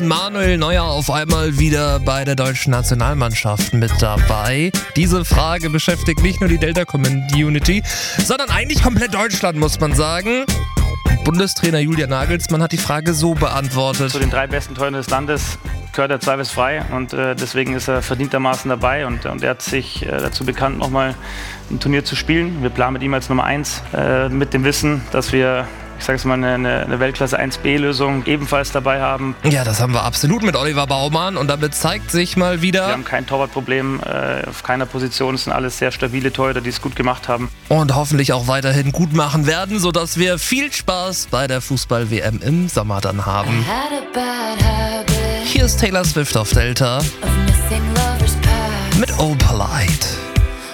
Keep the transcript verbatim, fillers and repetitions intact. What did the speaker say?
Manuel Neuer auf einmal wieder bei der deutschen Nationalmannschaft mit dabei. Diese Frage beschäftigt nicht nur die Delta-Community, sondern eigentlich komplett Deutschland, muss man sagen. Bundestrainer Julian Nagelsmann hat die Frage so beantwortet. Zu den drei besten Torhütern des Landes gehört er zweifelsfrei und äh, deswegen ist er verdientermaßen dabei und, und er hat sich äh, dazu bekannt, nochmal ein Turnier zu spielen. Wir planen mit ihm als Nummer eins äh, mit dem Wissen, dass wir, ich sage es mal, eine, eine Weltklasse eins B-Lösung ebenfalls dabei haben. Ja, das haben wir absolut mit Oliver Baumann und damit zeigt sich mal wieder... Wir haben kein Torwartproblem äh, auf keiner Position. Es sind alles sehr stabile Torhüter, die es gut gemacht haben. Und hoffentlich auch weiterhin gut machen werden, sodass wir viel Spaß bei der Fußball-W M im Sommer dann haben. Hier ist Taylor Swift auf Delta mit Oh Polite.